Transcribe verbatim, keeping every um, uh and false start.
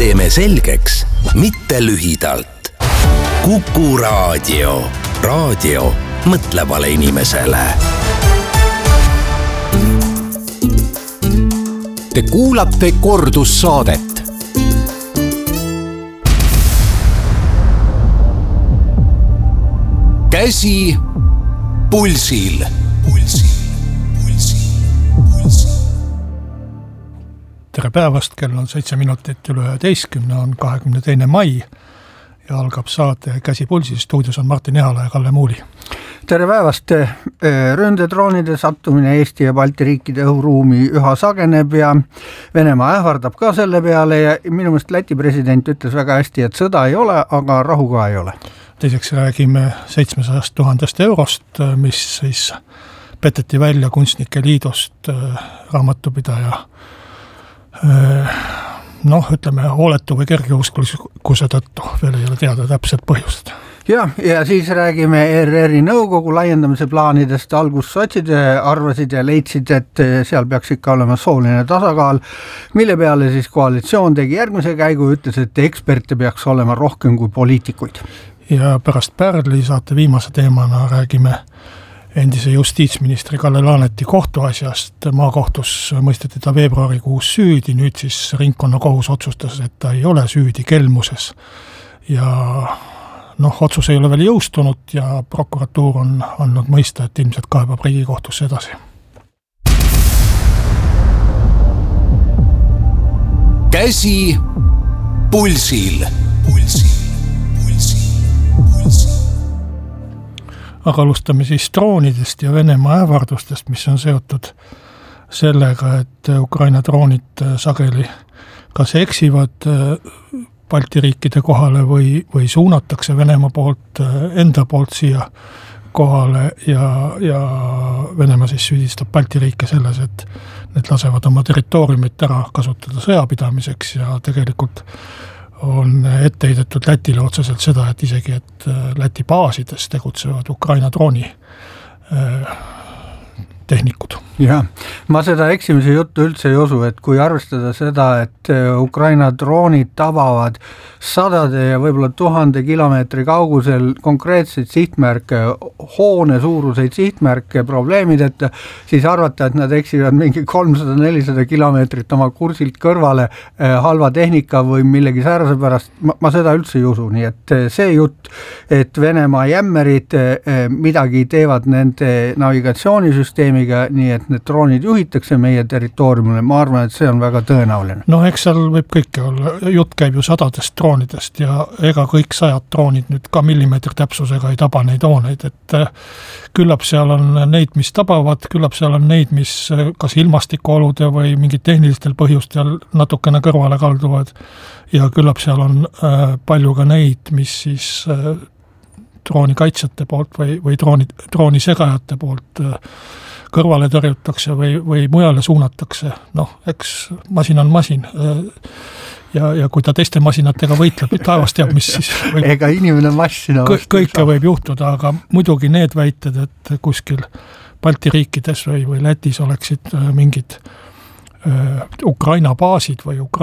teeme selgeks, mitte lühidalt. Kuku Raadio. Raadio mõtlevale inimesele. Te kuulate kordussaadet. Käsi pulsil. Pulsil, pulsil, pulsil. Tere päevast, kell on seitse minutit üle üheteistkümne, on kahekümne teine mai ja algab saate Käsi pulsil. Stuudios on Martin Ehala ja Kalle Muuli. Tere päevast! Ründedroonide sattumine Eesti ja Balti riikide õhuruumi üha sageneb ja Venemaa ähvardab ka selle peale ja minu meelest Läti president ütles väga hästi, et sõda ei ole, aga rahu ka ei ole. Teiseks räägime seitsmesajast tuhandest eurost, mis siis peteti välja Kunstnike Liidust raamatupidaja noh, ütleme, hooletu või kergeusklikkuse tõttu, veel ei ole teada täpselt põhjust. Ja, ja siis räägime E R R-i nõukogu laiendamise plaanidest. Algus sotside arvasid ja leidsid, et seal peaks ikka olema sooline tasakaal, mille peale siis koalitsioon tegi järgmise käigu ja ütles, et eksperte peaks olema rohkem kui poliitikuid. Ja pärast Pärli saate viimase teemana räägime endise justiitsministri Kalle Laaneti kohtuasjast. Maakohtus mõisteti ta veebruarikuus süüdi, nüüd siis ringkonnakohus otsustas, et ta ei ole süüdi kelmuses. Ja noh, otsus ei ole veel jõustunud ja prokuratuur on andnud mõista, et ilmselt kaebab Riigikohtusse edasi. Käsi pulsil. Pulsil. Aga alustame siis droonidest ja Venemaa ähvardustest, mis on seotud sellega, et Ukraina droonid sageli kas eksivad Balti riikide kohale või, või suunatakse Venemaa poolt, enda poolt siia kohale ja, ja Venemaa siis süüdistab Balti riike selles, et need lasevad oma territooriumit ära kasutada sõjapidamiseks ja tegelikult on etteheidetud Lätile otseselt seda, et isegi, et Läti baasides tegutsevad Ukraina drooni tehnikud. Jah, ma seda eksimise juttu üldse ei usu, et kui arvestada seda, et Ukraina droonid tabavad sadade ja võib-olla tuhande kilomeetri kaugusel konkreetseid sihtmärke, hoone suuruseid sihtmärke, probleemid, et siis arvata, et nad eksivad mingi kolmsada nelisada kilomeetrit oma kursilt kõrvale halva tehnika või millegi säärase pärast, ma, ma seda üldse ei usu, nii et see jutt, et Venemaa jämmerid midagi teevad nende navigatsioonisüsteemiga, nii et need droonid juhitakse meie territooriumile, ma arvan, et see on väga tõenäoline. No eks seal võib kõike olla, jutt käib ju sadadest droonidest ja ega kõik sajad droonid nüüd ka millimeetri täpsusega ei taba neid hooneid, et küllap seal on neid, mis tabavad, küllap seal on neid, mis kas ilmastikuolude või mingid tehnilistel põhjustel natukene kõrvale kalduvad ja küllap seal on palju ka neid, mis siis drooni kaitsjate poolt või, või drooni, drooni segajate poolt kõrvale tõrjutakse või, või mujale suunatakse. Noh, eks masin on masin ja, ja kui ta teiste masinatega võitleb, taevas teab, mis siis võib, ega inimene massina kõ, kõike võib juhtuda, aga muidugi need väited, et kuskil Balti riikides või, või Lätis oleksid mingid äh, Ukraina baasid või Ukraina